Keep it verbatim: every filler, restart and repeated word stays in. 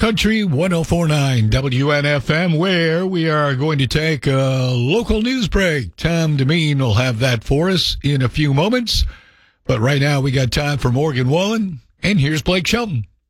Country one oh four point nine W N F M, where we are going to take a local news break. Tom Demeen will have that for us in a few moments. But right now we got time for Morgan Wallen, and here's Blake Shelton.